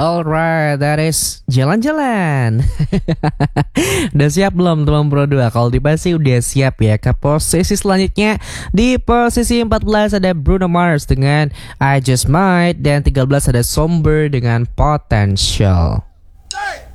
Alright, that is jalan-jalan. Udah siap belum teman Pro 2? Kalau di sih udah siap ya. Ke posisi selanjutnya, di posisi 14 ada Bruno Mars dengan I Just Might, dan 13 ada Somber dengan Potential.